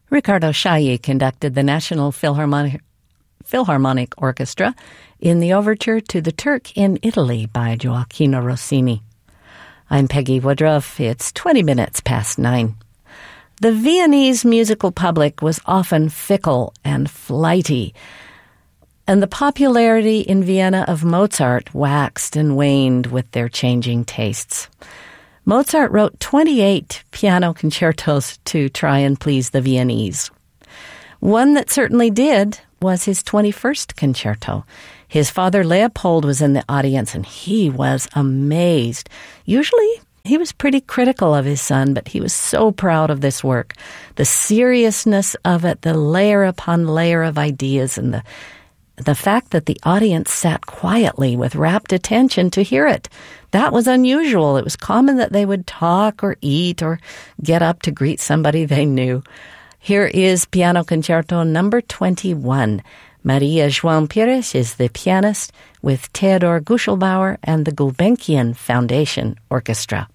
Riccardo Chailly conducted the National Philharmonic Orchestra in the overture to The Turk in Italy by Gioacchino Rossini. I'm Peggy Woodruff. It's 20 minutes past 9. The Viennese musical public was often fickle and flighty, and the popularity in Vienna of Mozart waxed and waned with their changing tastes. Mozart wrote 28 piano concertos to try and please the Viennese. One that certainly did was his 21st concerto. His father Leopold was in the audience, and he was amazed. Usually, he was pretty critical of his son, but he was so proud of this work. The seriousness of it, the layer upon layer of ideas, and the fact that the audience sat quietly with rapt attention to hear it. That was unusual. It was common that they would talk or eat or get up to greet somebody they knew. Here is Piano Concerto number 21. Maria João Pires is the pianist with Theodor Guschelbauer and the Gulbenkian Foundation Orchestra.